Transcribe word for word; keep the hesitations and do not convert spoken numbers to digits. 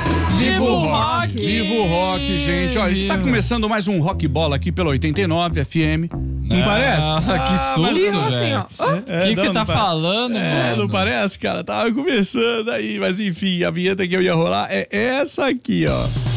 Viva o rock! Viva o rock, gente. Olha, está começando mais um Rock Bola aqui pela oitenta e nove F M. Não ah, parece? Ah, que susto, assim, velho. ó. O que que você tá falando, é, mano? Não parece, cara? Tava começando aí, mas enfim, a vinheta que eu ia rolar é essa aqui, ó.